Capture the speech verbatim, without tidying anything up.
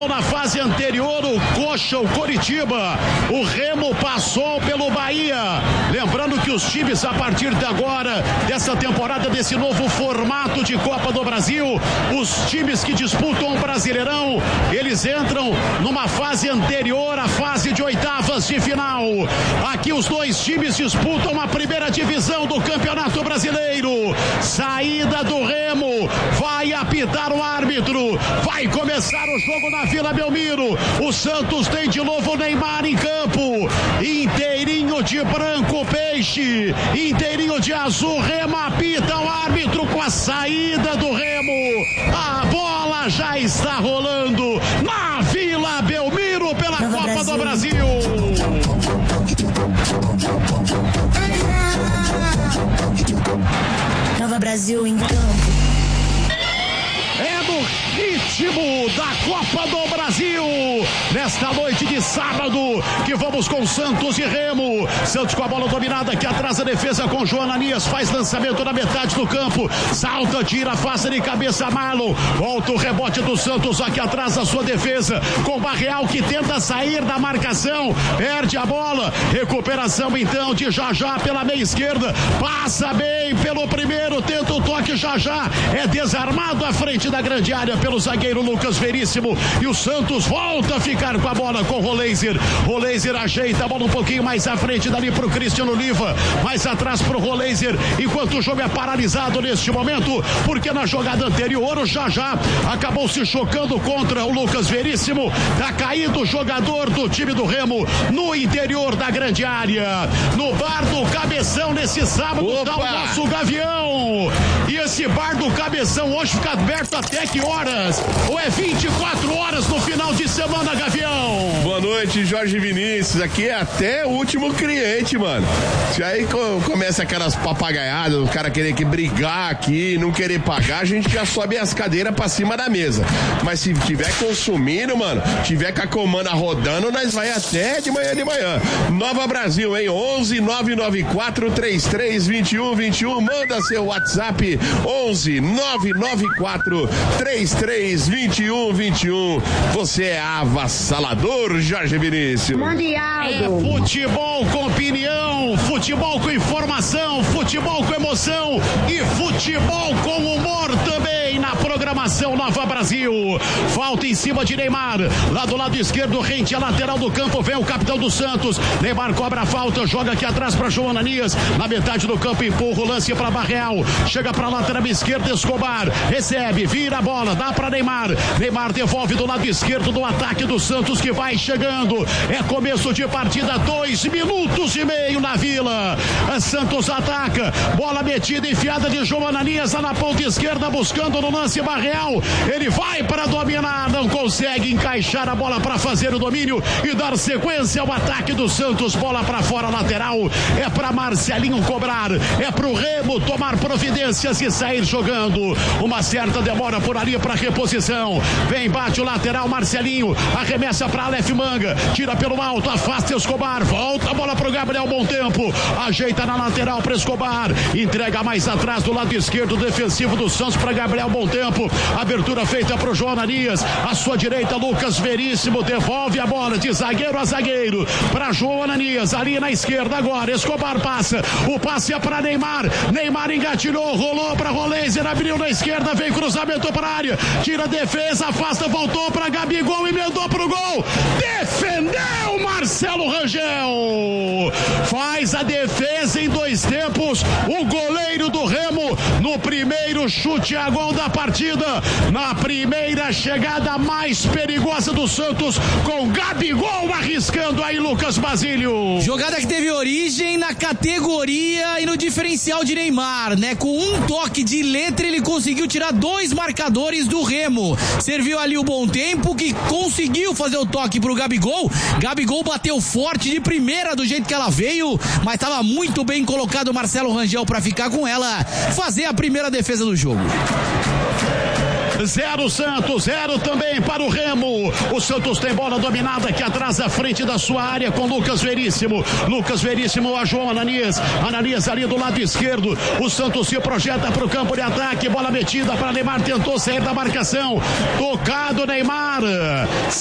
Na fase anterior, o Coxa, o Coritiba, o Remo passou pelo Bahia. Lembrando que os times, a partir de agora, dessa temporada, desse novo formato de Copa do Brasil, os times que disputam o Brasileirão, eles entram numa fase anterior à fase de oitavas de final. Aqui os dois times disputam a primeira divisão do Campeonato Brasileiro. Saída do Remo, vai apitar o árbitro, vai começar o jogo na Vila Belmiro. O Santos tem de novo o Neymar em campo, inteirinho de branco peixe, inteirinho de azul. Remo apita o árbitro com a saída do Remo. A bola já está rolando na Vila Belmiro pela Nova Copa Brasil. do Brasil. Nova Brasil em campo. É do ritmo da Copa do Brasil, nesta noite de sábado, que vamos com Santos e Remo. Santos com a bola dominada, que atrás a defesa com João Ananias, faz lançamento na metade do campo, salta, tira, afasta de cabeça Marlon, volta o rebote do Santos aqui atrás da sua defesa, com Barreal que tenta sair da marcação, perde a bola, recuperação então de Jajá pela meia esquerda, passa bem pelo primeiro, tenta o toque, Jajá é desarmado à frente da grande área pelo zagueiro Lucas Veríssimo, e o Santos volta a ficar com a bola com Roleiser. Roleiser ajeita a bola um pouquinho mais à frente dali pro Cristiano Oliva, mais atrás pro Roleiser, enquanto o jogo é paralisado neste momento, porque na jogada anterior o Jajá acabou se chocando contra o Lucas Veríssimo, tá caído o jogador do time do Remo no interior da grande área. No bar do Cabeção nesse sábado tá o nosso Gavião, e esse bar do Cabeção hoje fica aberto até que horas? Ou é vinte e quatro horas no final de semana, Gavião? Boa noite, Jorge Vinícius. Aqui é até o último cliente, mano. Se aí começa aquelas papagaiadas, o cara querer que brigar aqui, não querer pagar, a gente já sobe as cadeiras pra cima da mesa. Mas se tiver consumindo, mano, tiver com a comanda rodando, nós vai até de manhã de manhã. Nova Brasil, hein? onze nove nove quatro três três dois um dois um. Manda seu WhatsApp onze nove nove quatro três três dois um dois um. Você é avassalador, Jorge Vinícius. Mundial. É futebol com opinião, futebol com informação, futebol com emoção e futebol com humor também na programação Nova Brasil. Falta em cima de Neymar, lá do lado esquerdo, rente à lateral do campo, vem o capitão do Santos. Neymar cobra a falta, joga aqui atrás para João Ananias, na metade do campo, empurra o lance para Barreal, chega para a lateral esquerda, Escobar recebe, vira a bola, dá para Neymar. Neymar devolve do lado esquerdo do ataque do Santos, que vai chegando. É começo de partida, dois minutos e meio na Vila. A Santos ataca, bola metida, enfiada de João Ananias lá na ponta esquerda, buscando no lance Barreal. Ele vai para dominar, não consegue encaixar a bola para fazer o domínio e dar sequência ao ataque do Santos. Bola para fora, lateral. É para Marcelinho cobrar, é para o Remo tomar providências e sair jogando. Uma certa demora por ali para reposição. Vem, bate o lateral, Marcelinho arremessa para Aleph Manga, tira pelo alto, afasta Escobar, volta a bola pro Gabriel Bom Tempo, ajeita na lateral para Escobar, entrega mais atrás do lado esquerdo defensivo do Santos para Gabriel Bom Tempo, abertura feita pro João Ananias, à sua direita Lucas Veríssimo devolve a bola de zagueiro a zagueiro para João Ananias, ali na esquerda agora, Escobar passa, o passe é para Neymar, Neymar engatilhou, rolou para Roleiser, abriu na esquerda, vem cruzamento para a área, tira a defesa, afasta, voltou para Gabigol, emendou pro gol, defendeu Marcelo Rangel, faz a defesa em dois tempos, o goleiro do Remo no primeiro chute a gol da partida, na primeira chegada mais perigosa do Santos, com Gabigol arriscando aí Lucas Basílio. Jogada que teve origem na categoria e no diferencial de Neymar, né? Com um toque de letra ele conseguiu tirar dois marcadores do Remo, serviu ali o Bom Tempo, que conseguiu fazer o toque pro Gabigol. Gabigol bateu forte de primeira do jeito que ela veio, mas estava muito bem colocado o Marcelo Rangel para ficar com ela, fazer a primeira defesa do jogo. zero Santos, zero também para o Remo. O Santos tem bola dominada aqui atrás à frente da sua área com Lucas Veríssimo. Lucas Veríssimo a João Ananias. Ananias ali do lado esquerdo. O Santos se projeta para o campo de ataque. Bola metida para Neymar, tentou sair da marcação. Tocado Neymar.